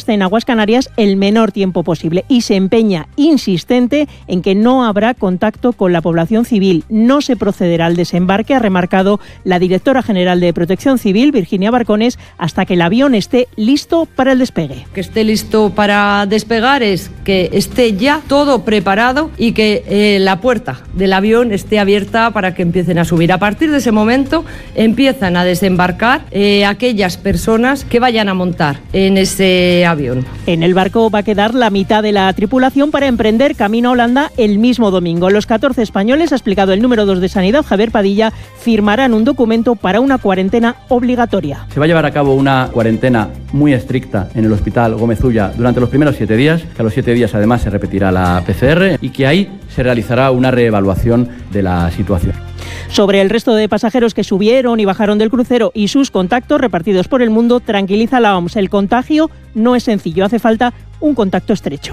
esté en aguas Canarias el menor tiempo posible y se empeña insistente en que no habrá contacto con la población civil. No se procederá al desembarque, ha remarcado la directora general de Protección Civil, Virginia Barcones, hasta que el avión esté listo para el despegue. Que esté listo para despegar es que esté ya todo preparado y que la puerta del avión esté abierta para que empiecen a subir. A partir de ese momento empiezan a desembarcar aquellas personas que vayan a montar en ese avión. En el barco va a quedar la mitad de la tripulación para emprender camino a Holanda el mismo domingo. Los 14 españoles, ha explicado el número 2 de Sanidad, Javier Padilla, firmarán un documento para una cuarentena obligatoria. Se va a llevar a cabo una cuarentena muy estricta en el Hospital Gómez Ulla durante los primeros 7 días, que a los 7 días además se repetirá la PCR y que ahí se realizará una reevaluación de la situación. Sobre el resto de pasajeros que subieron y bajaron del crucero y sus contactos repartidos por el mundo, tranquiliza la OMS. El contagio no es sencillo, hace falta un contacto estrecho.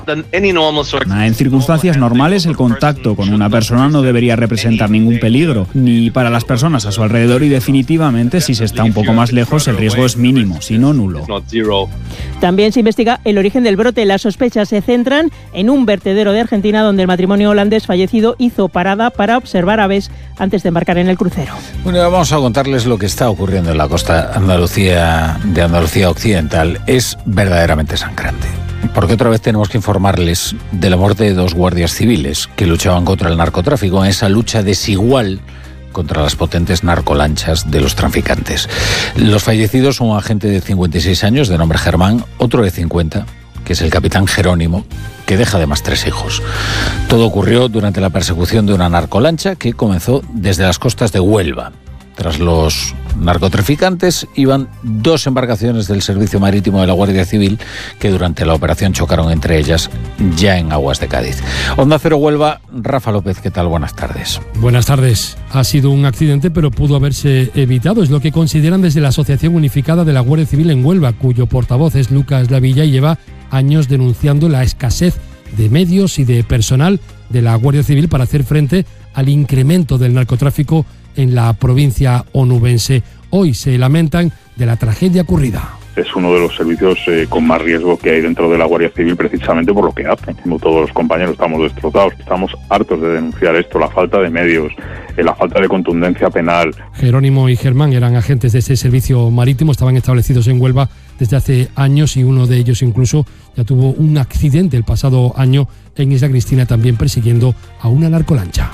En circunstancias normales, el contacto con una persona no debería representar ningún peligro, ni para las personas a su alrededor, y definitivamente, si se está un poco más lejos, el riesgo es mínimo, si no nulo. También se investiga el origen del brote. Las sospechas se centran en un vertedero de Argentina donde el matrimonio holandés fallecido hizo parada para observar aves antes de embarcar en el crucero. Bueno, vamos a contarles lo que está ocurriendo en la costa de Andalucía Occidental. Es verdaderamente sangrante. Porque otra vez tenemos que informarles de la muerte de 2 guardias civiles que luchaban contra el narcotráfico en esa lucha desigual contra las potentes narcolanchas de los traficantes. Los fallecidos son un agente de 56 años de nombre Germán, otro de 50, que es el capitán Jerónimo, que deja además 3 hijos. Todo ocurrió durante la persecución de una narcolancha que comenzó desde las costas de Huelva. Tras los narcotraficantes iban 2 embarcaciones del Servicio Marítimo de la Guardia Civil que durante la operación chocaron entre ellas ya en aguas de Cádiz. Onda Cero Huelva, Rafa López, ¿qué tal? Buenas tardes. Buenas tardes. Ha sido un accidente, pero pudo haberse evitado. Es lo que consideran desde la Asociación Unificada de la Guardia Civil en Huelva, cuyo portavoz es Lucas Lavilla y lleva años denunciando la escasez de medios y de personal de la Guardia Civil para hacer frente al incremento del narcotráfico en la provincia onubense. Hoy se lamentan de la tragedia ocurrida. Es uno de los servicios con más riesgo que hay dentro de la Guardia Civil, precisamente por lo que hacen. Como todos los compañeros estamos destrozados, estamos hartos de denunciar esto, la falta de medios, la falta de contundencia penal. Jerónimo y Germán eran agentes de ese servicio marítimo, estaban establecidos en Huelva desde hace años y uno de ellos incluso ya tuvo un accidente el pasado año en Isla Cristina, también persiguiendo a una narcolancha.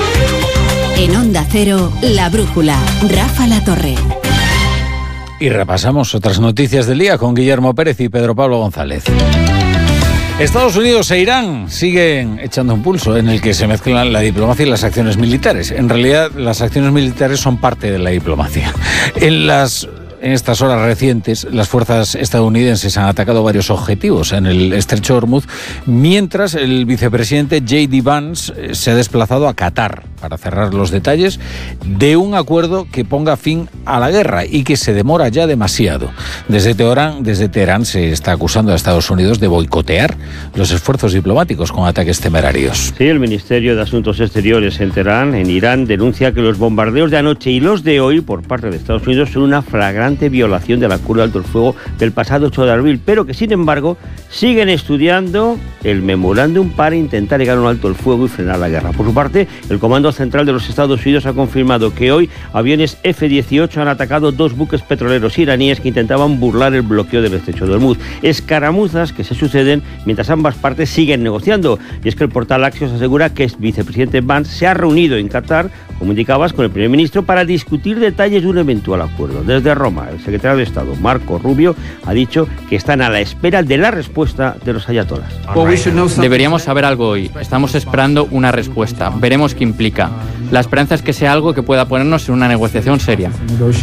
En Onda Cero, La Brújula, Rafa Latorre. Y repasamos otras noticias del día con Guillermo Pérez y Pedro Pablo González. Estados Unidos e Irán siguen echando un pulso en el que se mezclan la diplomacia y las acciones militares. En realidad, las acciones militares son parte de la diplomacia. En estas horas recientes, las fuerzas estadounidenses han atacado varios objetivos en el estrecho de Hormuz, mientras el vicepresidente J.D. Vance se ha desplazado a Qatar para cerrar los detalles de un acuerdo que ponga fin a la guerra y que se demora ya demasiado. Desde Teherán se está acusando a Estados Unidos de boicotear los esfuerzos diplomáticos con ataques temerarios. Sí, el Ministerio de Asuntos Exteriores en Teherán, en Irán, denuncia que los bombardeos de anoche y los de hoy por parte de Estados Unidos son una flagrante violación del acuerdo de alto el fuego del pasado 8 de abril, pero que sin embargo siguen estudiando el memorándum para intentar llegar a un alto el fuego y frenar la guerra. Por su parte, el Comando Central de los Estados Unidos ha confirmado que hoy aviones F-18 han atacado 2 buques petroleros iraníes que intentaban burlar el bloqueo del estrecho de Hormuz. Escaramuzas que se suceden mientras ambas partes siguen negociando. Y es que el portal Axios asegura que el vicepresidente Vance se ha reunido en Qatar, como indicabas, con el primer ministro para discutir detalles de un eventual acuerdo. Desde Roma, el secretario de Estado, Marco Rubio, ha dicho que están a la espera de la respuesta de los ayatolás. Deberíamos saber algo hoy. Estamos esperando una respuesta. Veremos qué implica. La esperanza es que sea algo que pueda ponernos en una negociación seria.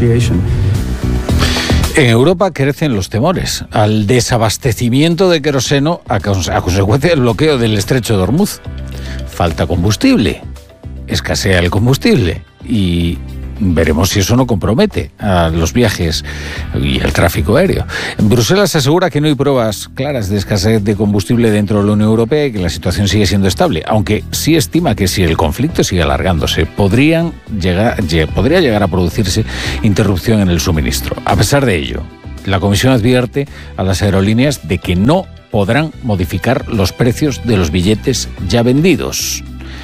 En Europa crecen los temores al desabastecimiento de queroseno a consecuencia del bloqueo del estrecho de Hormuz. Falta combustible, escasea el combustible y veremos si eso no compromete a los viajes y el tráfico aéreo. Bruselas asegura que no hay pruebas claras de escasez de combustible dentro de la Unión Europea y que la situación sigue siendo estable, aunque sí estima que si el conflicto sigue alargándose, podría llegar a producirse interrupción en el suministro. A pesar de ello, La Comisión advierte a las aerolíneas de que no podrán modificar los precios de los billetes ya vendidos.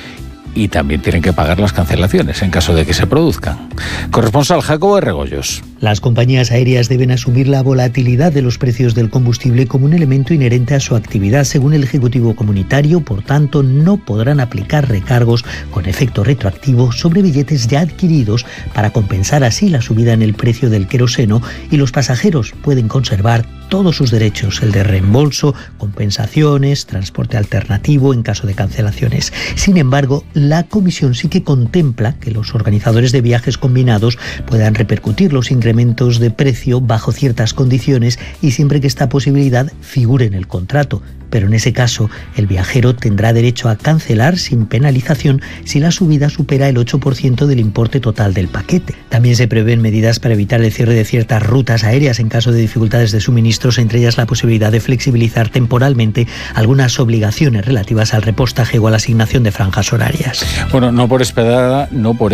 Y también tienen que pagar las cancelaciones en caso de que se produzcan. Corresponsal Jacobo de Regoyos. Las compañías aéreas deben asumir la volatilidad de los precios del combustible como un elemento inherente a su actividad, según el Ejecutivo Comunitario. Por tanto, no podrán aplicar recargos con efecto retroactivo sobre billetes ya adquiridos para compensar así la subida en el precio del queroseno, y los pasajeros pueden conservar todos sus derechos, el de reembolso, compensaciones, transporte alternativo en caso de cancelaciones. Sin embargo, la Comisión sí que contempla que los organizadores de viajes combinados puedan repercutir los incrementos de precio bajo ciertas condiciones y siempre que esta posibilidad figure en el contrato. Pero en ese caso, el viajero tendrá derecho a cancelar sin penalización si la subida supera el 8% del importe total del paquete. También se prevén medidas para evitar el cierre de ciertas rutas aéreas en caso de dificultades de suministros, entre ellas la posibilidad de flexibilizar temporalmente algunas obligaciones relativas al repostaje o a la asignación de franjas horarias. Bueno, no por esperada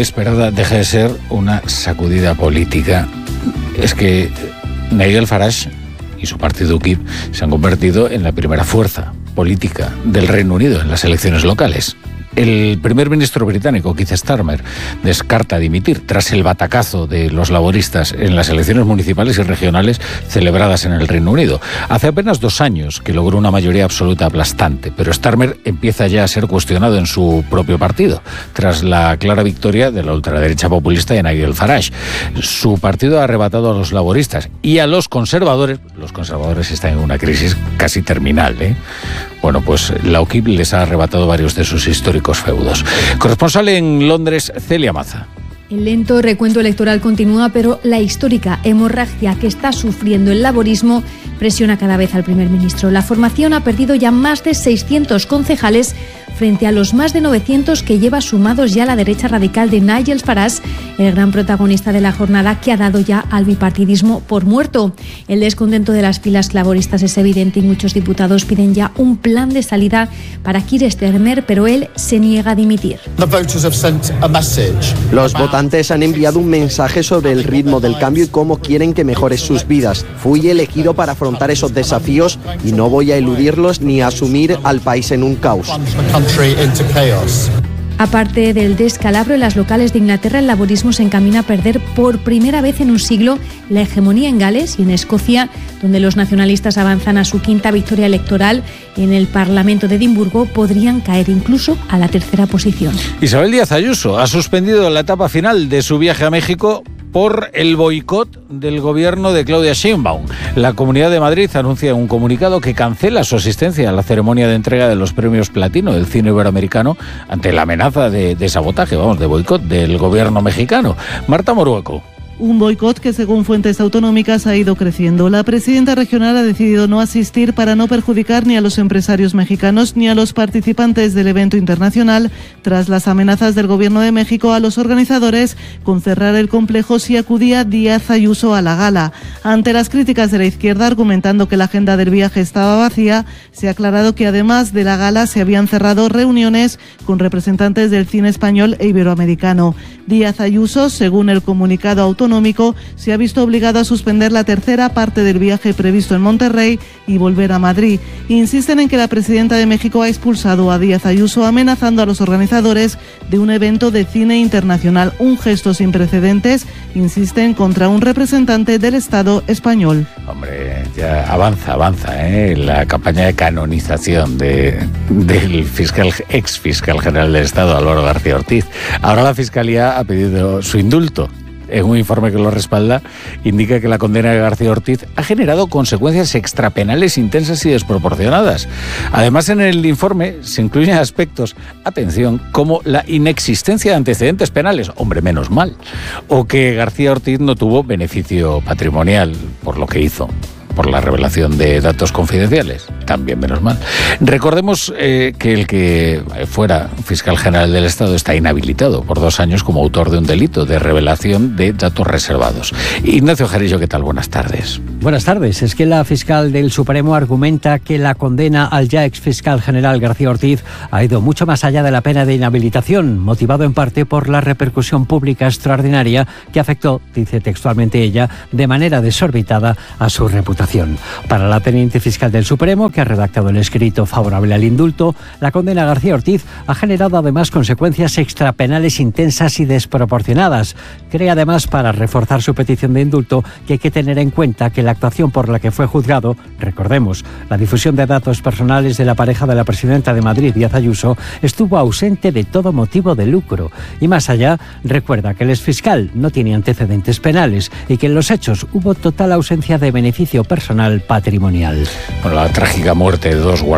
deja de ser una sacudida política. Es que Nigel Farage y su partido UKIP se han convertido en la primera fuerza política del Reino Unido en las elecciones locales. El primer ministro británico, Keir Starmer, descarta dimitir tras el batacazo de los laboristas en las elecciones municipales y regionales celebradas en el Reino Unido. Hace apenas 2 años que logró una mayoría absoluta aplastante, pero Starmer empieza ya a ser cuestionado en su propio partido, tras la clara victoria de la ultraderecha populista de Nigel Farage. Su partido ha arrebatado a los laboristas y a los conservadores. Los conservadores están en una crisis casi terminal, Bueno, pues la UKIP les ha arrebatado varios de sus históricos feudos. Corresponsal en Londres, Celia Maza. El lento recuento electoral continúa, pero la histórica hemorragia que está sufriendo el laborismo presiona cada vez al primer ministro. La formación ha perdido ya más de 600 concejales frente a los más de 900 que lleva sumados ya la derecha radical de Nigel Farage, el gran protagonista de la jornada que ha dado ya al bipartidismo por muerto. El descontento de las filas laboristas es evidente y muchos diputados piden ya un plan de salida para Keir Starmer, pero él se niega a dimitir. Los votantes han enviado un mensaje sobre el ritmo del cambio y cómo quieren que mejore sus vidas. Fui elegido para afrontar esos desafíos y no voy a eludirlos ni a asumir al país en un caos. Aparte del descalabro en las locales de Inglaterra, el laborismo se encamina a perder por primera vez en un siglo la hegemonía en Gales y en Escocia, donde los nacionalistas avanzan a su 5ª victoria electoral. En el Parlamento de Edimburgo podrían caer incluso a la 3ª posición. Isabel Díaz Ayuso ha suspendido la etapa final de su viaje a México por el boicot del gobierno de Claudia Sheinbaum. La Comunidad de Madrid anuncia en un comunicado que cancela su asistencia a la ceremonia de entrega de los premios Platino del cine iberoamericano ante la amenaza de sabotaje, de boicot del gobierno mexicano. Marta Morueco. Un boicot que, según fuentes autonómicas, ha ido creciendo. La presidenta regional ha decidido no asistir para no perjudicar ni a los empresarios mexicanos ni a los participantes del evento internacional, tras las amenazas del Gobierno de México a los organizadores con cerrar el complejo si acudía Díaz Ayuso a la gala. Ante las críticas de la izquierda, argumentando que la agenda del viaje estaba vacía, se ha aclarado que además de la gala se habían cerrado reuniones con representantes del cine español e iberoamericano. Díaz Ayuso, según el comunicado autonómico, se ha visto obligado a suspender la 3ª parte del viaje previsto en Monterrey y volver a Madrid. Insisten en que la presidenta de México ha expulsado a Díaz Ayuso, amenazando a los organizadores de un evento de cine internacional, un gesto sin precedentes, insisten, contra un representante del Estado español. Hombre, ya avanza la campaña de canonización del ex fiscal general del Estado, Álvaro García Ortiz. Ahora la Fiscalía ha pedido su indulto. En un informe que lo respalda, indica que la condena de García Ortiz ha generado consecuencias extrapenales intensas y desproporcionadas. Además, en el informe se incluyen aspectos, atención, como la inexistencia de antecedentes penales, hombre, menos mal, o que García Ortiz no tuvo beneficio patrimonial por lo que hizo, por la revelación de datos confidenciales, también menos mal. Recordemos que el que fuera fiscal general del Estado está inhabilitado por 2 años como autor de un delito de revelación de datos reservados. Ignacio Jarillo, ¿qué tal? Buenas tardes. Buenas tardes. Es que la fiscal del Supremo argumenta que la condena al ya exfiscal general García Ortiz ha ido mucho más allá de la pena de inhabilitación, motivado en parte por la repercusión pública extraordinaria que afectó, dice textualmente ella, de manera desorbitada a su reputación. Para la teniente fiscal del Supremo, que ha redactado el escrito favorable al indulto, la condena a García Ortiz ha generado además consecuencias extrapenales intensas y desproporcionadas. Cree además, para reforzar su petición de indulto, que hay que tener en cuenta que la actuación por la que fue juzgado, recordemos, la difusión de datos personales de la pareja de la presidenta de Madrid, Díaz Ayuso, estuvo ausente de todo motivo de lucro. Y más allá, recuerda que el exfiscal no tiene antecedentes penales y que en los hechos hubo total ausencia de beneficio personal patrimonial. Bueno, la trágica muerte de dos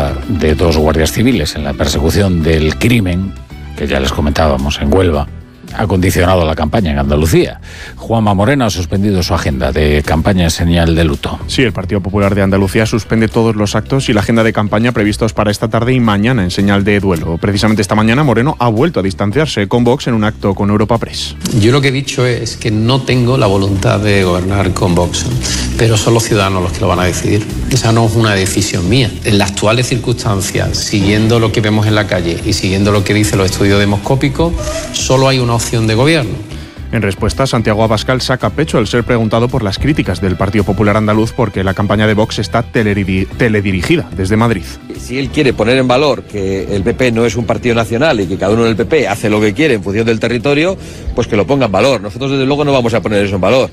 guardias civiles en la persecución del crimen, que ya les comentábamos en Huelva, ha condicionado la campaña en Andalucía. Juanma Moreno ha suspendido su agenda de campaña en señal de luto. Sí, el Partido Popular de Andalucía suspende todos los actos y la agenda de campaña previstos para esta tarde y mañana en señal de duelo. Precisamente esta mañana Moreno ha vuelto a distanciarse con Vox en un acto con Europa Press. Yo lo que he dicho es que no tengo la voluntad de gobernar con Vox, pero son los ciudadanos los que lo van a decidir. Esa no es una decisión mía. En las actuales circunstancias, siguiendo lo que vemos en la calle y siguiendo lo que dicen los estudios demoscópicos, solo hay una opción de gobierno. En respuesta, Santiago Abascal saca pecho al ser preguntado por las críticas del Partido Popular Andaluz porque la campaña de Vox está teledirigida desde Madrid. Si él quiere poner en valor que el PP no es un partido nacional y que cada uno del PP hace lo que quiere en función del territorio, pues que lo ponga en valor. Nosotros desde luego no vamos a poner eso en valor.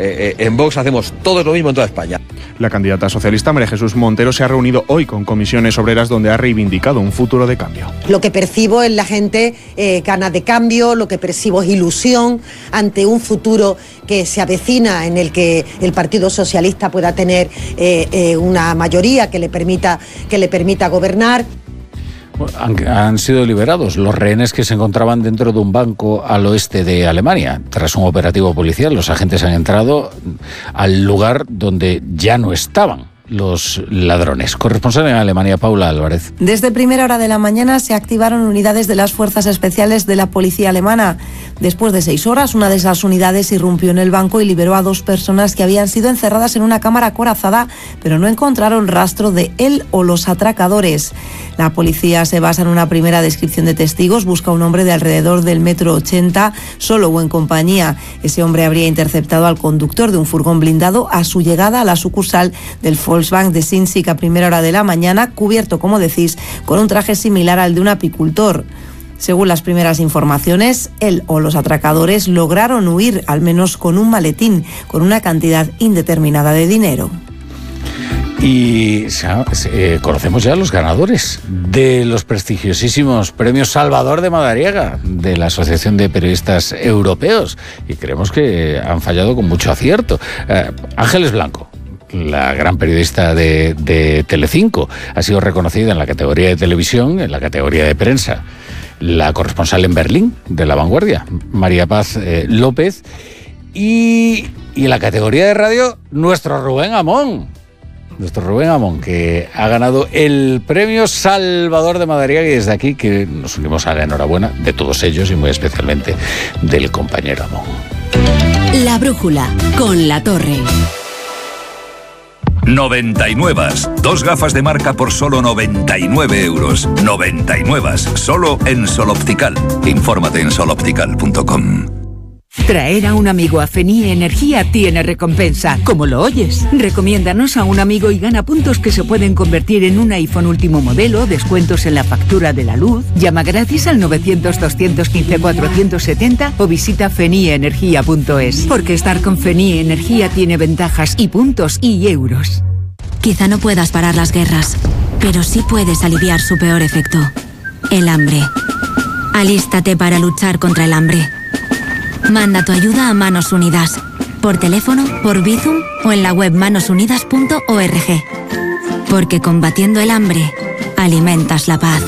En Vox hacemos todos lo mismo en toda España. La candidata socialista María Jesús Montero se ha reunido hoy con comisiones obreras donde ha reivindicado un futuro de cambio. Lo que percibo es la gente ganas de cambio, lo que percibo es ilusión ante un futuro que se avecina en el que el Partido Socialista pueda tener una mayoría que le permita gobernar. Han sido liberados los rehenes que se encontraban dentro de un banco al oeste de Alemania. Tras un operativo policial, los agentes han entrado al lugar donde ya no estaban los ladrones. Corresponsal en Alemania, Paula Álvarez. Desde primera hora de la mañana se activaron unidades de las fuerzas especiales de la policía alemana. Después de 6 horas, una de esas unidades irrumpió en el banco y liberó a 2 personas que habían sido encerradas en una cámara acorazada, pero no encontraron rastro de él o los atracadores. La policía se basa en una primera descripción de testigos, busca a un hombre de alrededor del 1,80 m, solo o en compañía. Ese hombre habría interceptado al conductor de un furgón blindado a su llegada a la sucursal del Volksbank de Sinzig a primera hora de la mañana, cubierto, como decís, con un traje similar al de un apicultor. Según las primeras informaciones, él o los atracadores lograron huir, al menos con un maletín, con una cantidad indeterminada de dinero. Y conocemos ya los ganadores de los prestigiosísimos premios Salvador de Madariaga de la Asociación de Periodistas Europeos, y creemos que han fallado con mucho acierto. Ángeles Blanco, la gran periodista de Telecinco, ha sido reconocida en la categoría de televisión, en la categoría de prensa. La corresponsal en Berlín de La Vanguardia, María Paz López, y en la categoría de radio, nuestro Rubén Amón, que ha ganado el premio Salvador de Madariaga, y desde aquí que nos unimos a la enhorabuena de todos ellos y muy especialmente del compañero Amón. La brújula con La Torre. 99. 2 gafas de marca por solo 99 euros. 99. Solo en Sol Optical. Infórmate en soloptical.com. Traer a un amigo a Fenie Energía tiene recompensa, como lo oyes. Recomiéndanos a un amigo y gana puntos que se pueden convertir en un iPhone último modelo, descuentos en la factura de la luz. Llama gratis al 900-215-470 o visita fenieenergia.es. Porque estar con Fenie Energía tiene ventajas y puntos y euros. Quizá no puedas parar las guerras, pero sí puedes aliviar su peor efecto: el hambre. Alístate para luchar contra el hambre. Manda tu ayuda a Manos Unidas, por teléfono, por Bizum o en la web manosunidas.org. Porque combatiendo el hambre, alimentas la paz.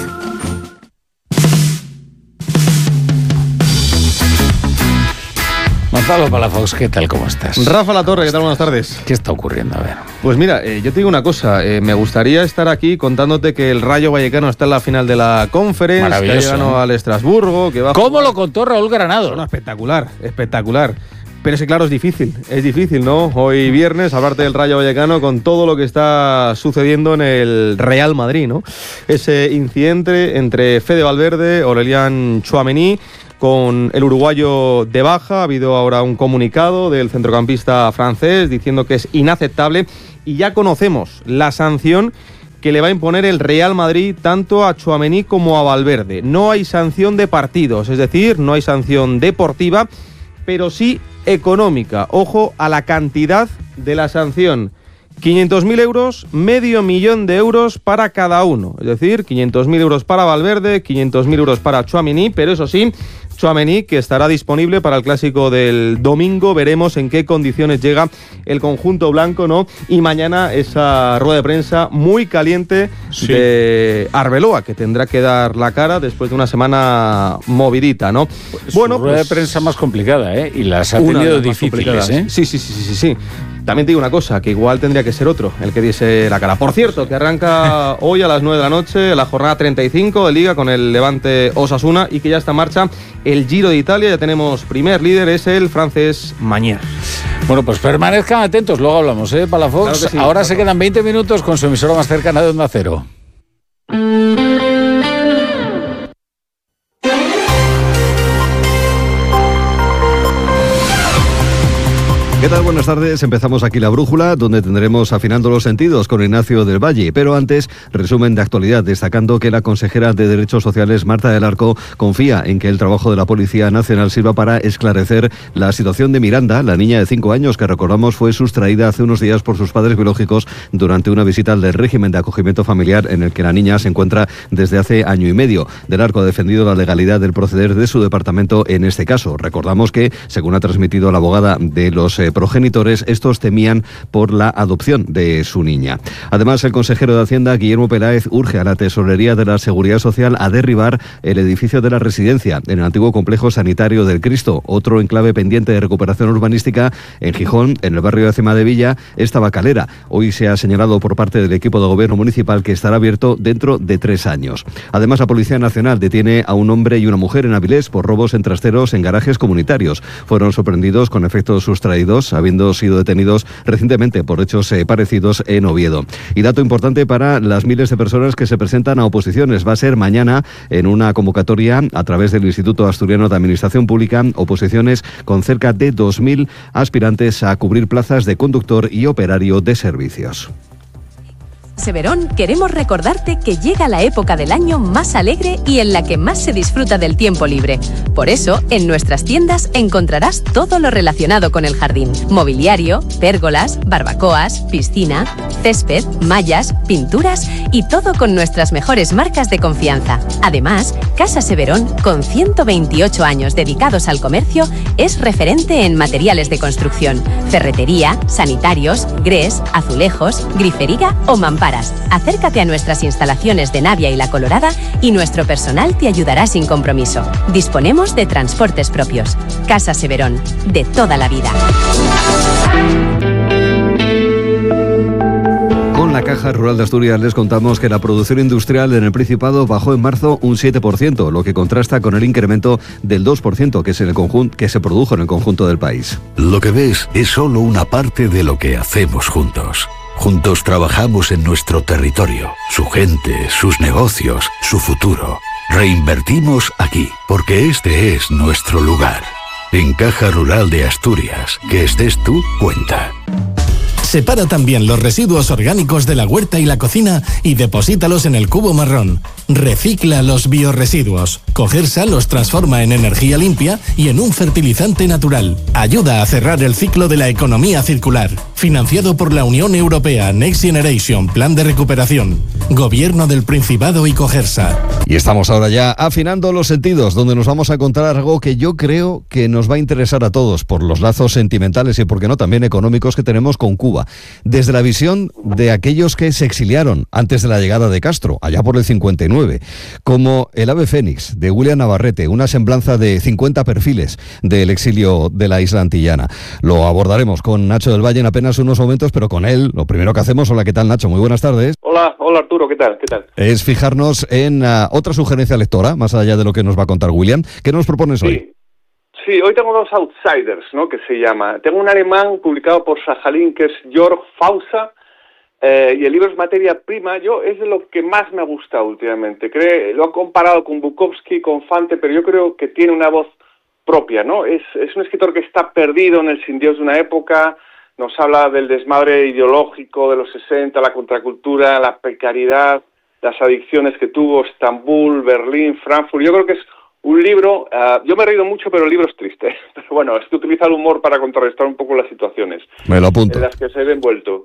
Gonzalo Palafox, ¿qué tal? ¿Cómo estás? Rafa La Torre, ¿qué tal? Buenas tardes. ¿Qué está ocurriendo? A ver. Pues mira, yo te digo una cosa. Me gustaría estar aquí contándote que el Rayo Vallecano está en la final de la Conference, que ha llegado al Estrasburgo, que va. ¿Cómo lo contó Raúl Granados? No, espectacular, espectacular. Pero es que claro, es difícil, ¿no? Hoy viernes, hablarte del Rayo Vallecano con todo lo que está sucediendo en el Real Madrid, ¿no? Ese incidente entre Fede Valverde, Aurélien Tchouaméni, con el uruguayo de baja. Ha habido ahora un comunicado del centrocampista francés diciendo que es inaceptable y ya conocemos la sanción que le va a imponer el Real Madrid tanto a Tchouaméni como a Valverde. No hay sanción de partidos, es decir, no hay sanción deportiva, pero sí económica. Ojo a la cantidad de la sanción. 500.000 euros, $500.000 euros para cada uno. Es decir, 500.000 euros para Valverde, 500.000 euros para Tchouaméni, pero eso sí, Tchouaméni, que estará disponible para el clásico del domingo. Veremos en qué condiciones llega el conjunto blanco, ¿no? Y mañana esa rueda de prensa muy caliente de Arbeloa, que tendrá que dar la cara después de una semana movidita, ¿no? Bueno, rueda de prensa más complicada, ¿eh? Y las ha tenido difíciles, ¿eh? Sí. También te digo una cosa, que igual tendría que ser otro el que diese la cara. Por cierto, que arranca hoy a las 9 de la noche la jornada 35 de Liga con el Levante Osasuna y que ya está en marcha el Giro de Italia. Ya tenemos primer líder, es el francés Mañer. Bueno, pues permanezcan atentos, luego hablamos, Palafox. Claro sí, ahora se quedan 20 minutos con su emisora más cercana de Onda Cero. ¿Qué tal? Buenas tardes. Empezamos aquí la brújula, donde tendremos Afinando los Sentidos con Ignacio del Valle. Pero antes, resumen de actualidad, destacando que la consejera de Derechos Sociales, Marta del Arco, confía en que el trabajo de la Policía Nacional sirva para esclarecer la situación de Miranda, la niña de 5 años que, recordamos, fue sustraída hace unos días por sus padres biológicos durante una visita al régimen de acogimiento familiar en el que la niña se encuentra desde hace año y medio. Del Arco ha defendido la legalidad del proceder de su departamento en este caso. Recordamos que, según ha transmitido la abogada de los progenitores, estos temían por la adopción de su niña. Además, el consejero de Hacienda, Guillermo Peláez, urge a la Tesorería de la Seguridad Social a derribar el edificio de la residencia en el antiguo complejo sanitario del Cristo, otro enclave pendiente de recuperación urbanística en Gijón, en el barrio de Cimadevilla, es Tabacalera. Hoy se ha señalado por parte del equipo de gobierno municipal que estará abierto dentro de 3 años. Además, la Policía Nacional detiene a un hombre y una mujer en Avilés por robos en trasteros en garajes comunitarios. Fueron sorprendidos con efectos sustraídos, habiendo sido detenidos recientemente por hechos parecidos en Oviedo. Y dato importante para las miles de personas que se presentan a oposiciones. Va a ser mañana en una convocatoria a través del Instituto Asturiano de Administración Pública, oposiciones con cerca de 2.000 aspirantes a cubrir plazas de conductor y operario de servicios. Severón, queremos recordarte que llega la época del año más alegre y en la que más se disfruta del tiempo libre. Por eso, en nuestras tiendas encontrarás todo lo relacionado con el jardín. Mobiliario, pérgolas, barbacoas, piscina, césped, mallas, pinturas y todo con nuestras mejores marcas de confianza. Además, Casa Severón, con 128 años dedicados al comercio, es referente en materiales de construcción, ferretería, sanitarios, grés, azulejos, grifería o mamparas. Acércate a nuestras instalaciones de Navia y La Colorada y nuestro personal te ayudará sin compromiso. Disponemos de transportes propios. Casa Severón, de toda la vida. Con la Caja Rural de Asturias les contamos que la producción industrial en el Principado bajó en marzo un 7%, lo que contrasta con el incremento del 2% que se produjo en el conjunto del país. Lo que ves es solo una parte de lo que hacemos juntos. Juntos trabajamos en nuestro territorio, su gente, sus negocios, su futuro. Reinvertimos aquí, porque este es nuestro lugar. En Caja Rural de Asturias, que estés tú, cuenta. Separa también los residuos orgánicos de la huerta y la cocina y deposítalos en el cubo marrón. Recicla los biorresiduos. Cogersa los transforma en energía limpia y en un fertilizante natural. Ayuda a cerrar el ciclo de la economía circular. Financiado por la Unión Europea Next Generation Plan de Recuperación. Gobierno del Principado y Cogersa. Y estamos ahora ya afinando los sentidos, donde nos vamos a contar algo que yo creo que nos va a interesar a todos por los lazos sentimentales y, por qué no, también económicos que tenemos con Cuba. Desde la visión de aquellos que se exiliaron antes de la llegada de Castro, allá por el 59, como el ave fénix de William Navarrete, una semblanza de 50 perfiles del exilio de la isla antillana. Lo abordaremos con Nacho del Valle en apenas unos momentos, pero con él, lo primero que hacemos... Hola, ¿qué tal, Nacho? Muy buenas tardes. Hola Arturo, ¿qué tal? Es fijarnos en otra sugerencia lectora, más allá de lo que nos va a contar William. ¿Qué nos propones hoy? Sí, hoy tengo dos outsiders, ¿no? Que se llama. Tengo un alemán publicado por Sajalin que es Jörg Fauser, y el libro es Materia Prima. Es de lo que más me ha gustado últimamente. Lo han comparado con Bukowski, con Fante, pero yo creo que tiene una voz propia, ¿no? Es un escritor que está perdido en el sin Dios de una época. Nos habla del desmadre ideológico de los 60, la contracultura, la precariedad, las adicciones que tuvo Estambul, Berlín, Frankfurt. Yo creo que es un libro, yo me he reído mucho, pero el libro es triste. Pero bueno, es que utiliza el humor para contrarrestar un poco las situaciones Me lo apunto. en las que se ve envuelto.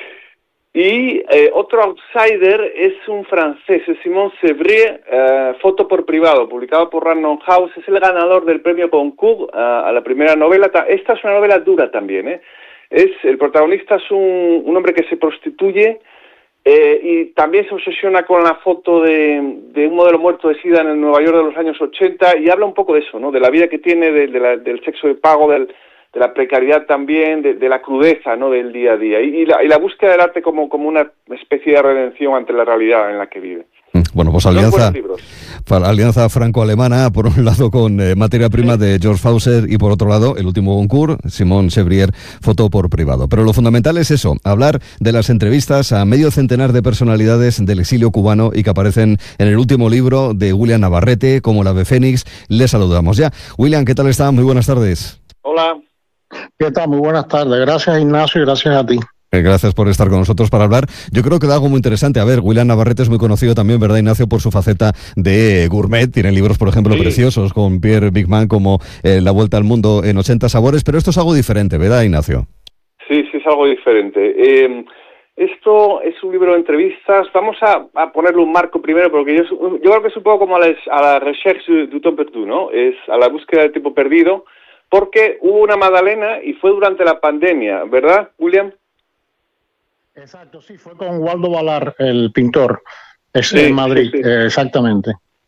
Y otro outsider es un francés, es Simon Sévrier, Foto por privado, publicado por Random House. Es el ganador del premio Goncourt a la primera novela. Esta es una novela dura también, El protagonista es un hombre que se prostituye y también se obsesiona con la foto de un modelo muerto de SIDA en el Nueva York de los años 80 y habla un poco de eso, ¿no? De la vida que tiene, del sexo de pago, de la precariedad también, de la crudeza, ¿no? Del día a día y la búsqueda del arte como una especie de redención ante la realidad en la que vive. Bueno, pues alianza franco-alemana, por un lado con Materia Prima de George Fauser y por otro lado el último Goncourt, Simon Sévrier, Foto por privado. Pero lo fundamental es eso, hablar de las entrevistas a medio centenar de personalidades del exilio cubano y que aparecen en el último libro de William Navarrete, como el ave fénix. Les saludamos ya. William, ¿qué tal está? Muy buenas tardes. Hola. ¿Qué tal? Muy buenas tardes. Gracias, Ignacio, y gracias a ti. Gracias por estar con nosotros para hablar. Yo creo que da algo muy interesante. A ver, William Navarrete es muy conocido también, ¿verdad, Ignacio?, por su faceta de gourmet. Tiene libros, por ejemplo, preciosos con Pierre Bigman, como La Vuelta al Mundo en 80 sabores, pero esto es algo diferente, ¿verdad, Ignacio? Sí, es algo diferente. Esto es un libro de entrevistas. Vamos a ponerle un marco primero, porque yo creo que es un poco como a la recherche du temps perdu, ¿no? Es a la búsqueda del tiempo perdido, porque hubo una Magdalena y fue durante la pandemia, ¿verdad, William? Exacto, sí, fue con Waldo Valar, el pintor, en Madrid, sí. Exactamente.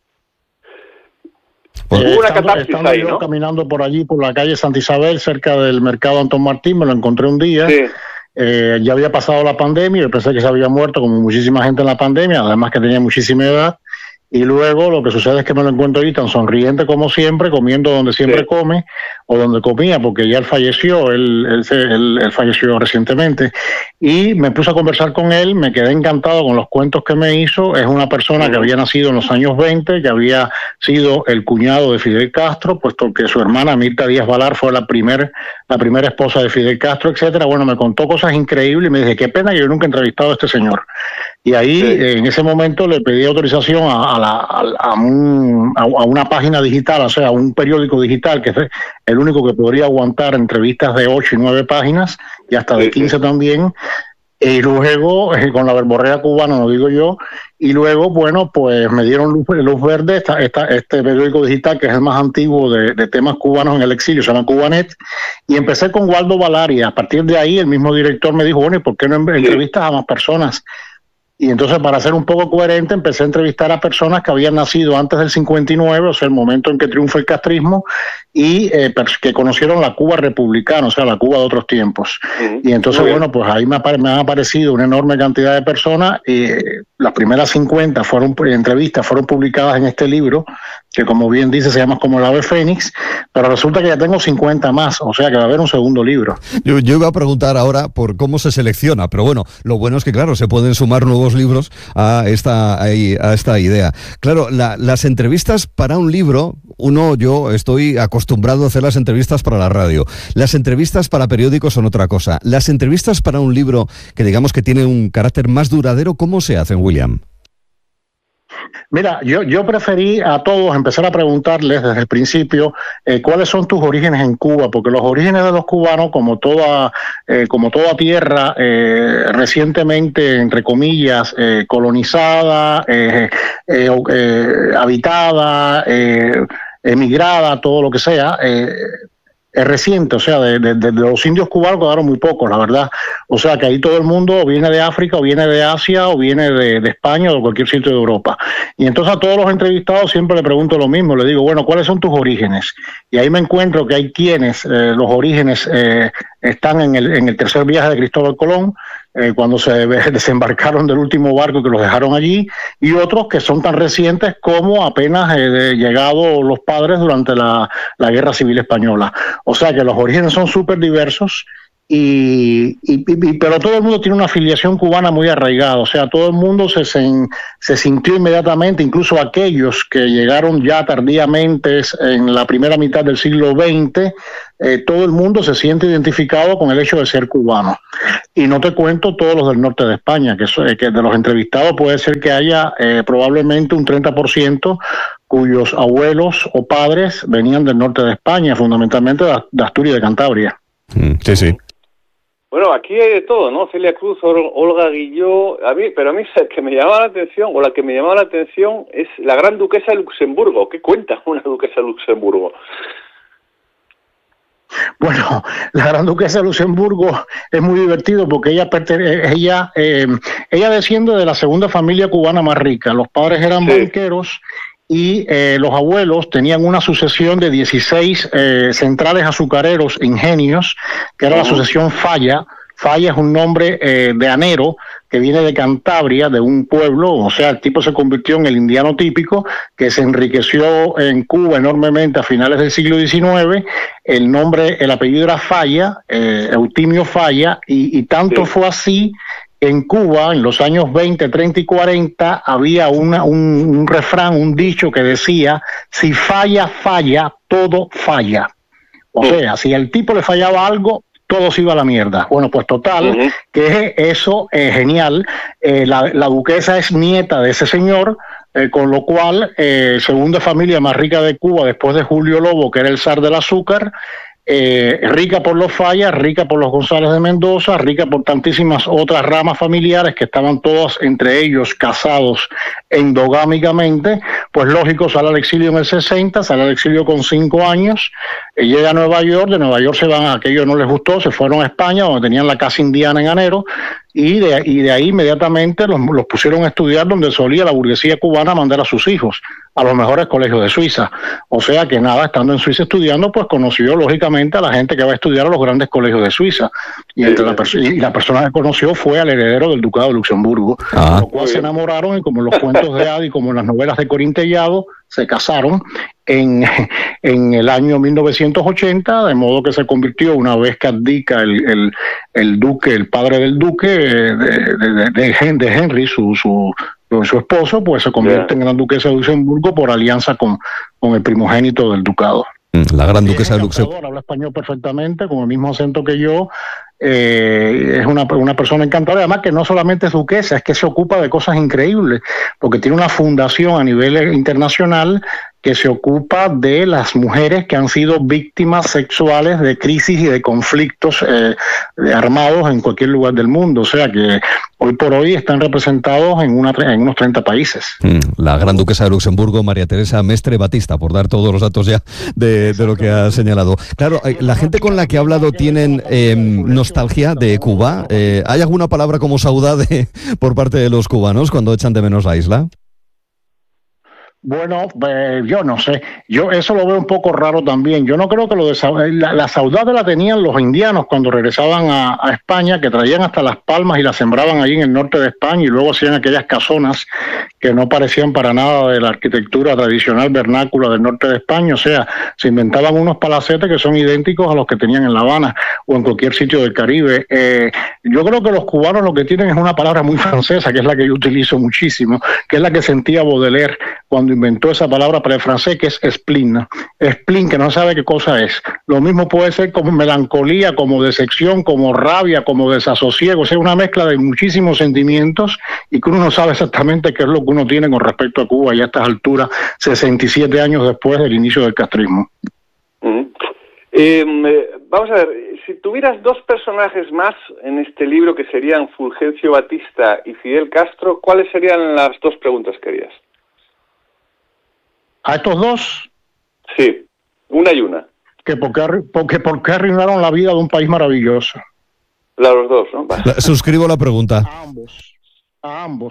Hubo una catarsis ahí, yo ¿no? Caminando por allí, por la calle Santa Isabel, cerca del mercado Antón Martín, me lo encontré un día. Sí. Ya había pasado la pandemia, yo pensé que se había muerto como muchísima gente en la pandemia, además que tenía muchísima edad. Y luego lo que sucede es que me lo encuentro ahí tan sonriente como siempre, comiendo donde siempre come, o donde comía, porque ya él falleció, él falleció recientemente, y me puse a conversar con él, me quedé encantado con los cuentos que me hizo. Es una persona que había nacido en los años 20, que había sido el cuñado de Fidel Castro, puesto que su hermana Mirta Díaz Valar fue la primera esposa de Fidel Castro, etcétera. Bueno, me contó cosas increíbles y me dije, qué pena que yo nunca he entrevistado a este señor. Y ahí, en ese momento, le pedí autorización a una página digital, o sea, a un periódico digital, que es el único que podría aguantar entrevistas de 8 y 9 páginas, y hasta de 15 también. Y luego, con la verborrea cubana, no digo yo, y luego, bueno, pues me dieron luz verde este periódico digital, que es el más antiguo de temas cubanos en el exilio, se llama Cubanet, y empecé con Waldo Valar, y a partir de ahí el mismo director me dijo, bueno, ¿y por qué no entrevistas a más personas? Y entonces, para ser un poco coherente, empecé a entrevistar a personas que habían nacido antes del 59, o sea, el momento en que triunfa el castrismo, y que conocieron la Cuba republicana, o sea, la Cuba de otros tiempos. Y entonces, bueno, pues ahí me han aparecido una enorme cantidad de personas. Las primeras 50 entrevistas fueron publicadas en este libro, que como bien dice, se llama como el ave fénix, pero resulta que ya tengo 50 más, o sea que va a haber un segundo libro. Yo iba a preguntar ahora por cómo se selecciona, pero bueno, lo bueno es que, claro, se pueden sumar nuevos libros a esta idea. Claro, las entrevistas para un libro, yo estoy acostumbrado a hacer las entrevistas para la radio. Las entrevistas para periódicos son otra cosa. Las entrevistas para un libro que digamos que tiene un carácter más duradero, ¿cómo se hacen, William? Mira, yo preferí a todos empezar a preguntarles desde el principio cuáles son tus orígenes en Cuba, porque los orígenes de los cubanos, como toda tierra recientemente, entre comillas, colonizada, habitada, emigrada, todo lo que sea, es reciente, o sea, de los indios cubanos quedaron muy pocos, la verdad. O sea, que ahí todo el mundo viene de África, o viene de Asia, o viene de España, o de cualquier sitio de Europa. Y entonces a todos los entrevistados siempre le pregunto lo mismo, le digo, bueno, ¿cuáles son tus orígenes? Y ahí me encuentro que hay quienes, los orígenes están en el tercer viaje de Cristóbal Colón, cuando se desembarcaron del último barco que los dejaron allí, y otros que son tan recientes como apenas llegado los padres durante la Guerra Civil Española. O sea que los orígenes son súper diversos. Pero todo el mundo tiene una afiliación cubana muy arraigada, o sea, todo el mundo se sintió inmediatamente, incluso aquellos que llegaron ya tardíamente en la primera mitad del siglo XX, todo el mundo se siente identificado con el hecho de ser cubano. Y no te cuento todos los del norte de España, que de los entrevistados puede ser que haya probablemente un 30% cuyos abuelos o padres venían del norte de España, fundamentalmente de Asturias y de Cantabria. Sí, sí. Bueno, aquí hay de todo, ¿no? Celia Cruz, Olga Guilló, pero a mí el que me llamaba la atención, o la que me llamaba la atención, es la gran duquesa de Luxemburgo. ¿Qué cuenta una duquesa de Luxemburgo? Bueno, la gran duquesa de Luxemburgo es muy divertido porque ella desciende de la segunda familia cubana más rica. Los padres eran banqueros y los abuelos tenían una sucesión de 16 centrales azucareros ingenios, que era la sucesión Falla. Falla es un nombre de anero que viene de Cantabria, de un pueblo, o sea, el tipo se convirtió en el indiano típico que se enriqueció en Cuba enormemente a finales del siglo XIX. El apellido era Falla, Eutimio Falla, y tanto fue así. En Cuba, en los años 20, 30 y 40, había un refrán, un dicho que decía: si falla, falla, todo falla. O sea, si al tipo le fallaba algo, todo se iba a la mierda. Bueno, pues total, que eso es genial. La duquesa es nieta de ese señor, con lo cual, segunda familia más rica de Cuba después de Julio Lobo, que era el zar del azúcar. Rica por los Fallas, rica por los González de Mendoza, rica por tantísimas otras ramas familiares que estaban todas entre ellos casados endogámicamente. Pues lógico, sale al exilio en el 60, sale al exilio con 5 años, llega a Nueva York, de Nueva York se van, aquello no les gustó, se fueron a España, donde tenían la casa indiana en Anero, y de ahí inmediatamente los pusieron a estudiar donde solía la burguesía cubana mandar a sus hijos, a los mejores colegios de Suiza. O sea que nada, estando en Suiza estudiando, pues conoció lógicamente a la gente que va a estudiar a los grandes colegios de Suiza. Y la persona que conoció fue al heredero del Ducado de Luxemburgo. Con lo cual se enamoraron, y como en los cuentos de Hada y como en las novelas de Corín Tellado, se casaron en el año 1980, de modo que se convirtió, una vez que abdica el duque, el padre del duque, de Henry, su esposo, pues se convierte en gran duquesa de Luxemburgo por alianza con el primogénito del ducado. La gran duquesa de Luxemburgo. Habla español perfectamente, con el mismo acento que yo. Es una persona encantadora, además que no solamente es duquesa, es que se ocupa de cosas increíbles, porque tiene una fundación a nivel internacional que se ocupa de las mujeres que han sido víctimas sexuales de crisis y de conflictos armados en cualquier lugar del mundo. O sea que hoy por hoy están representados en unos 30 países. La gran duquesa de Luxemburgo, María Teresa Mestre Batista, por dar todos los datos ya de lo que ha señalado. Claro, la gente con la que ha hablado tienen nostalgia de Cuba. ¿Hay alguna palabra como saudade por parte de los cubanos cuando echan de menos la isla? Bueno, yo no sé. Yo eso lo veo un poco raro también. Yo no creo que la saudade la tenían los indianos cuando regresaban a España, que traían hasta las palmas y las sembraban allí en el norte de España, y luego hacían aquellas casonas que no parecían para nada de la arquitectura tradicional vernácula del norte de España. O sea, se inventaban unos palacetes que son idénticos a los que tenían en La Habana o en cualquier sitio del Caribe. Yo creo que los cubanos lo que tienen es una palabra muy francesa, que es la que yo utilizo muchísimo, que es la que sentía Baudelaire cuando inventó esa palabra para el francés, que es spleen. Spleen, que no sabe qué cosa es. Lo mismo puede ser como melancolía, como decepción, como rabia, como desasosiego. O sea, una mezcla de muchísimos sentimientos, y que uno no sabe exactamente qué es lo que uno tiene con respecto a Cuba, y a estas alturas, 67 años después del inicio del castrismo. Vamos a ver, si tuvieras dos personajes más en este libro, que serían Fulgencio Batista y Fidel Castro, ¿cuáles serían las dos preguntas que harías? ¿A estos dos? Sí, una y una. ¿Por qué arruinaron la vida de un país maravilloso? A los dos, ¿no? Suscribo la pregunta. A ambos.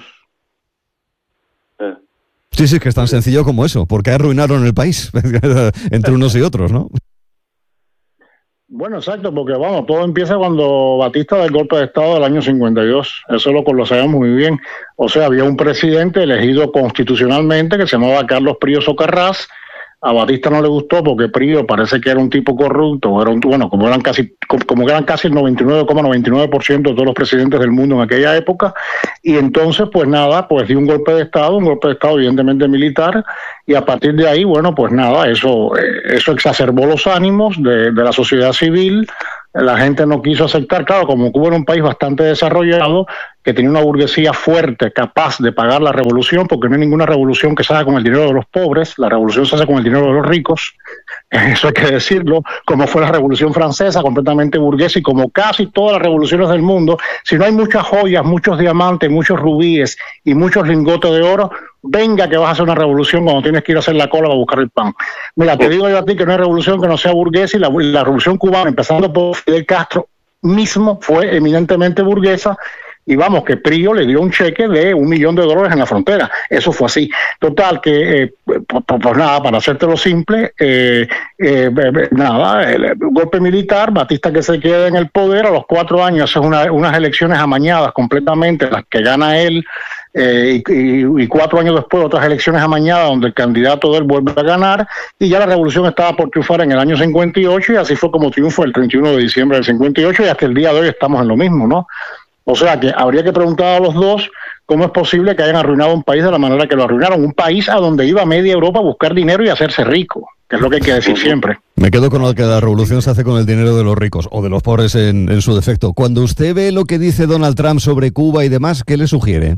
Sí, que es tan sencillo como eso. ¿Por qué arruinaron el país? Entre unos y otros, ¿no? Bueno, exacto, porque vamos, todo empieza cuando Batista da el golpe de Estado del año 52. Eso lo sabemos muy bien. O sea, había un presidente elegido constitucionalmente que se llamaba Carlos Prío Socarrás. A Batista no le gustó porque Prío parece que era un tipo corrupto, como eran casi el 99,99% de todos los presidentes del mundo en aquella época, y entonces pues dio un golpe de Estado evidentemente militar, y a partir de ahí, eso exacerbó los ánimos de la sociedad civil. La gente no quiso aceptar, claro, como Cuba era un país bastante desarrollado, que tenía una burguesía fuerte, capaz de pagar la revolución, porque no hay ninguna revolución que se haga con el dinero de los pobres, la revolución se hace con el dinero de los ricos, eso hay que decirlo, como fue la Revolución Francesa, completamente burguesa, y como casi todas las revoluciones del mundo, si no hay muchas joyas, muchos diamantes, muchos rubíes y muchos lingotes de oro, venga que vas a hacer una revolución cuando tienes que ir a hacer la cola para buscar el pan. Mira, te digo yo a ti que no hay revolución que no sea burguesa, y la revolución cubana, empezando por Fidel Castro mismo, fue eminentemente burguesa, y vamos, que Prío le dio un cheque de $1 millón en la frontera. Eso fue así. Total, que, para hacértelo simple, el golpe militar, Batista que se queda en el poder, a los 4 años hace unas elecciones amañadas completamente, las que gana él, y 4 años después otras elecciones amañadas donde el candidato de él vuelve a ganar, y ya la revolución estaba por triunfar en el año 58, y así fue como triunfó el 31 de diciembre del 58, y hasta el día de hoy estamos en lo mismo, ¿no? O sea que habría que preguntar a los dos cómo es posible que hayan arruinado un país de la manera que lo arruinaron, un país a donde iba media Europa a buscar dinero y a hacerse rico, que es lo que hay que decir siempre. Me quedo con lo que la revolución se hace con el dinero de los ricos, o de los pobres en su defecto. Cuando usted ve lo que dice Donald Trump sobre Cuba y demás, ¿qué le sugiere?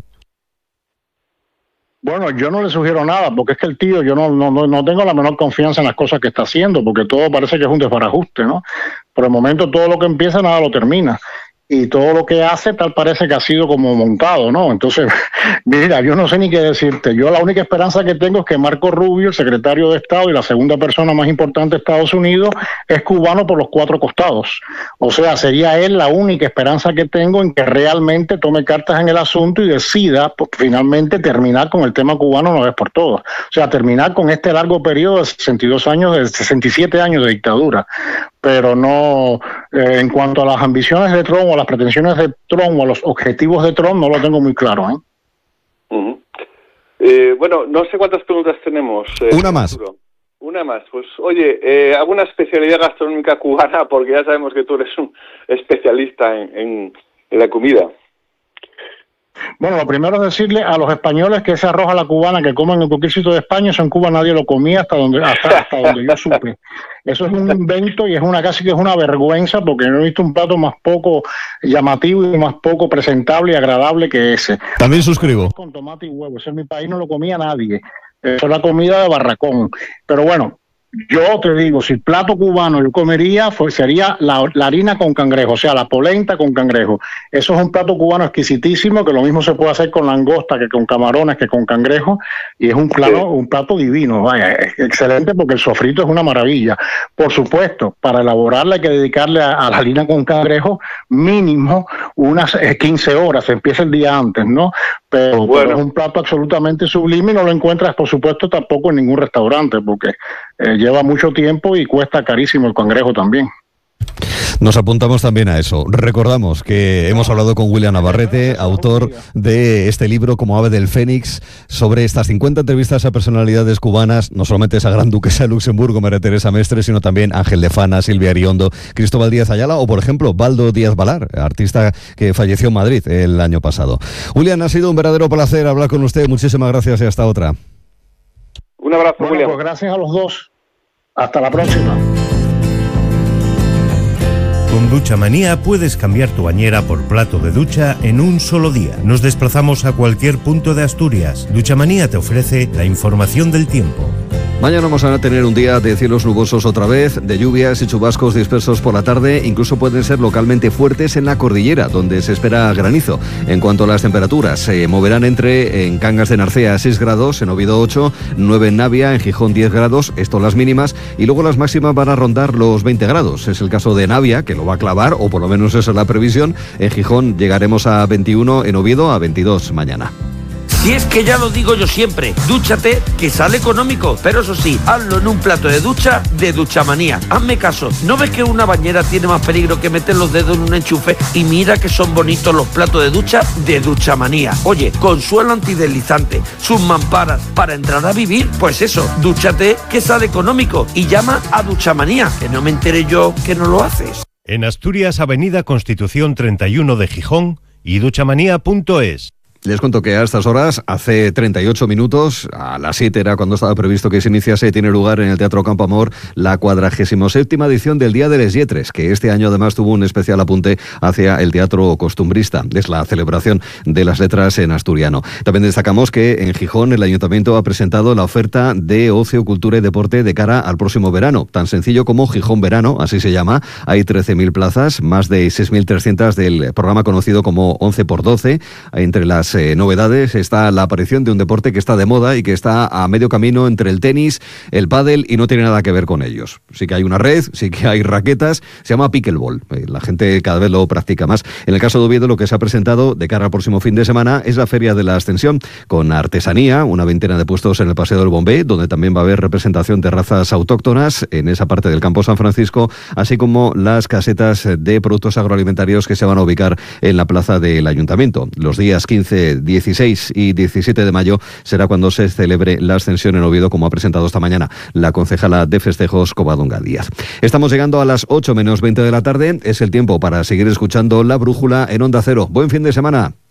Bueno, yo no le sugiero nada, porque es que el tío, yo no tengo la menor confianza en las cosas que está haciendo, porque todo parece que es un desbarajuste, ¿no? Por el momento todo lo que empieza nada lo termina. Y todo lo que hace tal parece que ha sido como montado, ¿no? Entonces, mira, yo no sé ni qué decirte. Yo la única esperanza que tengo es que Marco Rubio, el secretario de Estado y la segunda persona más importante de Estados Unidos, es cubano por los 4 costados. O sea, sería él la única esperanza que tengo en que realmente tome cartas en el asunto y decida finalmente terminar con el tema cubano una vez por todas. O sea, terminar con este largo periodo de 67 años de dictadura. Pero no, en cuanto a las ambiciones de Trump o a las pretensiones de Trump o a los objetivos de Trump, no lo tengo muy claro, Bueno, no sé cuántas preguntas tenemos. Una más. Una más. Pues, oye, ¿alguna especialidad gastronómica cubana? Porque ya sabemos que tú eres un especialista en la comida. Bueno, lo primero es decirle a los españoles que ese arroz a la cubana que comen en cualquier sitio de España, eso en Cuba nadie lo comía hasta donde yo supe. Eso es un invento y casi que es una vergüenza, porque no he visto un plato más poco llamativo y más poco presentable y agradable que ese. También suscribo. Con tomate y huevo, eso en mi país no lo comía nadie. Eso es la comida de barracón. Pero bueno, yo te digo, si el plato cubano yo comería, sería la harina con cangrejo, o sea, la polenta con cangrejo. Eso es un plato cubano exquisitísimo, que lo mismo se puede hacer con langosta, que con camarones, que con cangrejo, y es un plato divino, vaya, es excelente porque el sofrito es una maravilla. Por supuesto, para elaborarla hay que dedicarle a la harina con cangrejo mínimo unas 15 horas, empieza el día antes, ¿no? Pero es un plato absolutamente sublime y no lo encuentras, por supuesto, tampoco en ningún restaurante, porque lleva mucho tiempo y cuesta carísimo el cangrejo también. Nos apuntamos también a eso. Recordamos que hemos hablado con William Navarrete, autor de este libro Como ave del Fénix, sobre estas 50 entrevistas a personalidades cubanas, no solamente esa gran duquesa de Luxemburgo, María Teresa Mestre, sino también Ángel de Fana, Silvia Ariondo, Cristóbal Díaz Ayala o, por ejemplo, Baldo Díaz Balar, artista que falleció en Madrid el año pasado. William, ha sido un verdadero placer hablar con usted. Muchísimas gracias y hasta otra. Un abrazo, William. Pues gracias a los dos. Hasta la próxima. Con Duchamanía puedes cambiar tu bañera por plato de ducha en un solo día. Nos desplazamos a cualquier punto de Asturias. Duchamanía te ofrece la información del tiempo. Mañana vamos a tener un día de cielos nubosos otra vez, de lluvias y chubascos dispersos por la tarde, incluso pueden ser localmente fuertes en la cordillera, donde se espera granizo. En cuanto a las temperaturas, se moverán en Cangas de Narcea 6 grados, en Oviedo 8, 9 en Navia, en Gijón 10 grados, esto las mínimas, y luego las máximas van a rondar los 20 grados. Es el caso de Navia, que lo va a clavar, o por lo menos esa es la previsión. En Gijón llegaremos a 21, en Oviedo a 22 mañana. Si es que ya lo digo yo siempre, dúchate que sale económico, pero eso sí, hazlo en un plato de ducha de Duchamanía. Hazme caso, ¿no ves que una bañera tiene más peligro que meter los dedos en un enchufe? Y mira que son bonitos los platos de ducha de Duchamanía. Oye, con suelo antideslizante, sus mamparas, para entrar a vivir, pues eso, dúchate que sale económico y llama a Duchamanía, que no me enteré yo que no lo haces. En Asturias, Avenida Constitución 31 de Gijón y duchamanía.es. Les cuento que a estas horas, hace 38 minutos, a las 7 era cuando estaba previsto que se iniciase, tiene lugar en el Teatro Campo Amor la 47ª edición del Día de les Lletres, que este año además tuvo un especial apunte hacia el teatro costumbrista. Es la celebración de las letras en asturiano. También destacamos que en Gijón el Ayuntamiento ha presentado la oferta de ocio, cultura y deporte de cara al próximo verano. Tan sencillo como Gijón Verano, así se llama. Hay 13.000 plazas, más de 6.300 del programa conocido como 11x12. Entre las novedades está la aparición de un deporte que está de moda y que está a medio camino entre el tenis, el pádel y no tiene nada que ver con ellos. Sí que hay una red, sí que hay raquetas, se llama pickleball. La gente cada vez lo practica más. En el caso de Oviedo, lo que se ha presentado de cara al próximo fin de semana es la Feria de la Ascensión, con artesanía, una veintena de puestos en el Paseo del Bombé, donde también va a haber representación de razas autóctonas en esa parte del Campo San Francisco, así como las casetas de productos agroalimentarios que se van a ubicar en la plaza del Ayuntamiento. Los días 15, 16 y 17 de mayo será cuando se celebre la ascensión en Oviedo, como ha presentado esta mañana la concejala de festejos Covadonga Díaz. Estamos llegando a las 8 menos 20 de la tarde. Es el tiempo para seguir escuchando La Brújula en Onda Cero. Buen fin de semana.